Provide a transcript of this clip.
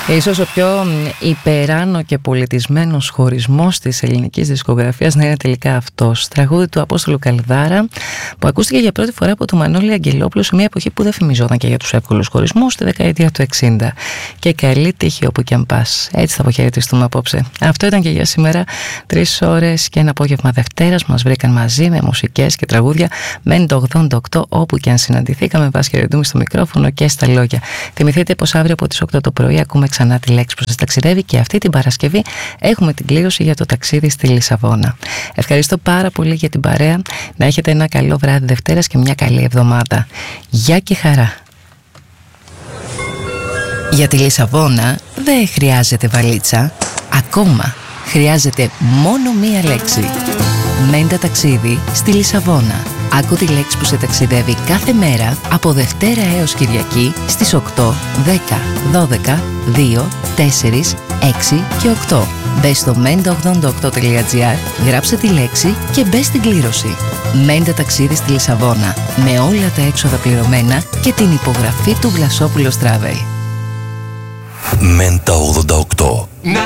Ίσως ο πιο υπεράνω και πολιτισμένος χωρισμός της ελληνικής δισκογραφίας να είναι τελικά αυτός. Τραγούδι του Απόστολου Καλδάρα, που ακούστηκε για πρώτη φορά από τον Μανώλη Αγγελόπουλο σε μια εποχή που δεν φημιζόταν και για τους εύκολους χωρισμούς, στη δεκαετία του 60. Και καλή τύχη όπου και αν πας. Έτσι θα αποχαιρετιστούμε απόψε. Αυτό ήταν και για σήμερα. 3 ώρες και ένα απόγευμα Δευτέρας μας βρήκαν μαζί με μουσικές και τραγούδια. Μένει το 88 όπου και αν συναντηθήκαμε. Vás χαιρετούμε στο μικρόφωνο και στα λόγια. Θυμηθείτε πως αύριο από τις 8 το πρωί ακούμε ξανά τη λέξη που σας ταξιδεύει και αυτή την Παρασκευή έχουμε την κλήρωση για το ταξίδι στη Λισαβόνα. Ευχαριστώ πάρα πολύ για την παρέα. Να έχετε ένα καλό βράδυ Δευτέρας και μια καλή εβδομάδα. Γεια και χαρά. Για τη Λισαβόνα δεν χρειάζεται βαλίτσα. Ακόμα χρειάζεται μόνο μία λέξη. Μέντα ταξίδι στη Λισαβόνα. Άκου τη λέξη που σε ταξιδεύει κάθε μέρα από Δευτέρα έως Κυριακή στις 8, 10, 12, 2, 4, 6 και 8. Μπες στο menda88.gr, γράψε τη λέξη και μπες στην κλήρωση. Μέντα ταξίδι στη Λισαβόνα, με όλα τα έξοδα πληρωμένα και την υπογραφή του Βλασόπουλος Travel. Μέντα 88.